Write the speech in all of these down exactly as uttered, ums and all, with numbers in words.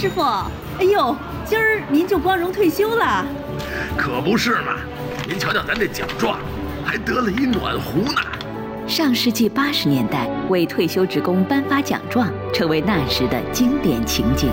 师傅，哎呦，今儿您就光荣退休了？ 可不是嘛！您瞧瞧咱这奖状，还得了一暖壶呢。 上世纪八十年代，为退休职工颁发奖状，成为那时的经典情景。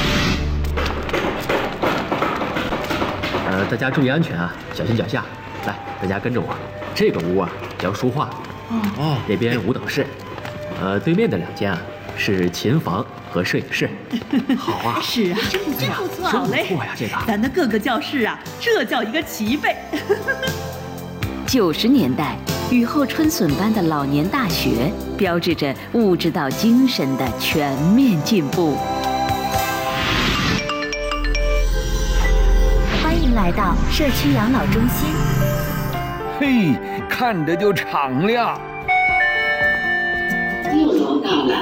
呃，大家注意安全啊，小心脚下。来，大家跟着我。这个屋啊叫书画，哦，那边舞蹈室，呃，对面的两间啊是琴房和摄影室。好啊， 是啊，真真不错，好嘞， 不错呀，这个咱的各个教室啊，这叫一个齐备。 九十年代，雨后春笋般的老年大学，标志着物质到精神的全面进步。 欢迎来到社区养老中心。 嘿，看着就敞亮。 六楼到了。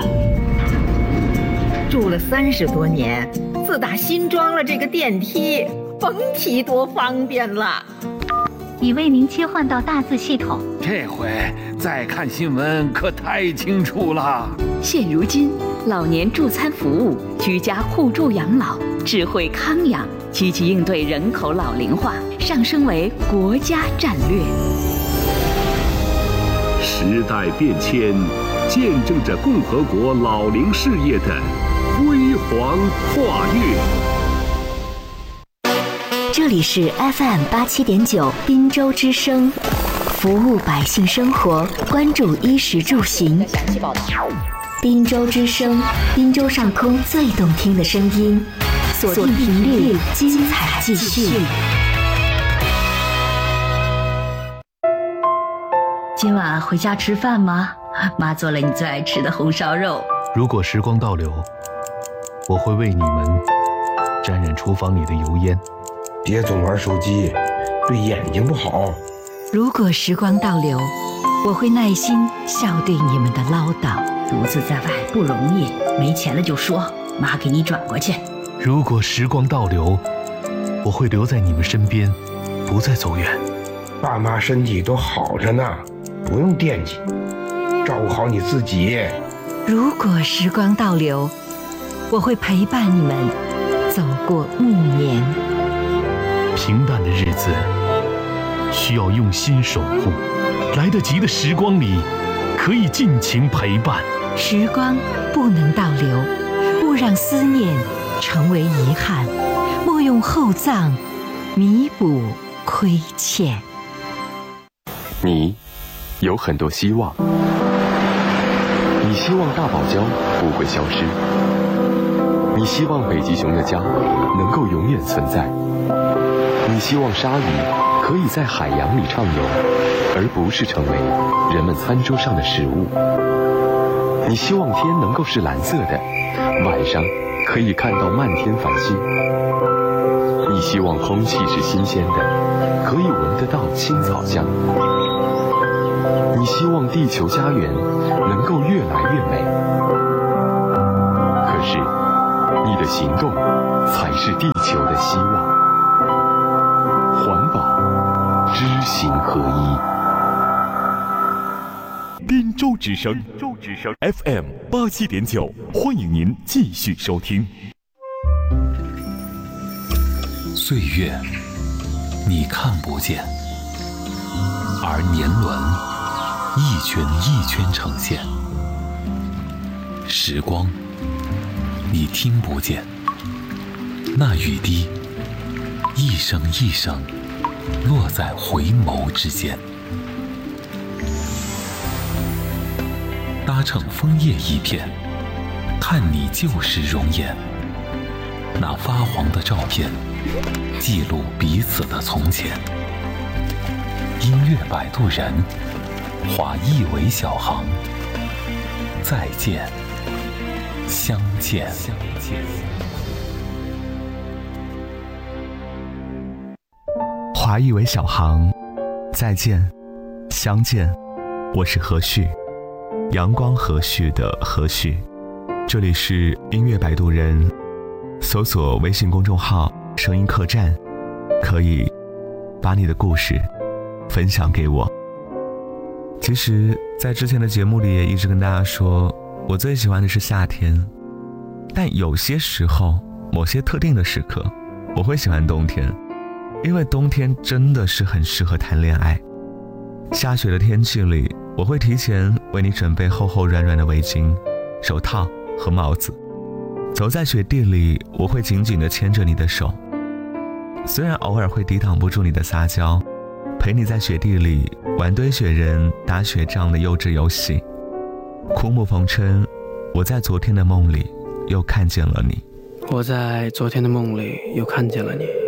住了三十多年，自打新装了这个电梯，甭提多方便了。 已为您切换到大字系统， 这回再看新闻可太清楚了。 现如今，老年助餐服务、居家互助养老、智慧康养，积极应对人口老龄化，上升为国家战略。 时代变迁，见证着共和国老龄事业的辉煌跨越。 这里是 F M 八七点九滨州之声，服务百姓生活，关注衣食住行。滨州之声，滨州上空最动听的声音，锁定频率，精彩继续。 今晚回家吃饭吗？妈做了你最爱吃的红烧肉。 如果时光倒流，我会为你们沾染厨房里的油烟。 别总玩手机，对眼睛不好。 如果时光倒流，我会耐心笑对你们的唠叨。独自在外不容易，没钱了就说，妈给你转过去。 如果时光倒流，我会留在你们身边，不再走远。 爸妈身体都好着呢，不用惦记，照顾好你自己。 如果时光倒流，我会陪伴你们走过暮年。 平淡的日子需要用心守护，来得及的时光里可以尽情陪伴。 时光不能倒流，勿让思念成为遗憾，莫用厚葬弥补亏欠。 你有很多希望，你希望大堡礁不会消失，你希望北极熊的家能够永远存在，你希望鲨鱼可以在海洋里畅游，而不是成为人们餐桌上的食物。你希望天能够是蓝色的，晚上可以看到漫天繁星。你希望空气是新鲜的，可以闻得到青草香。你希望地球家园能够越来越美。可是，你的行动才是地球的希望。环保，知行合一。 滨州之声，州之声 F M 八七点九，欢迎您继续收听。 岁月，你看不见，而年轮一圈一圈呈现；时光，你听不见，那雨滴一声一声落在回眸之间。搭乘枫叶一片，看你旧时容颜。那发黄的照片，记录彼此的从前。音乐摆渡人，化一为小行。再见，相见。相见。 华裔为小行，再见，相见。我是何旭，阳光和煦的何旭。这里是音乐摆渡人，搜索微信公众号声音客栈，可以把你的故事分享给我。其实在之前的节目里也一直跟大家说，我最喜欢的是夏天，但有些时候某些特定的时刻，我会喜欢冬天，因为冬天真的是很适合谈恋爱。下雪的天气里，我会提前为你准备厚厚软软的围巾、手套和帽子。走在雪地里，我会紧紧地牵着你的手，虽然偶尔会抵挡不住你的撒娇，陪你在雪地里玩堆雪人、打雪仗的幼稚游戏。枯木逢春，我在昨天的梦里又看见了你。 我在昨天的梦里又看见了你。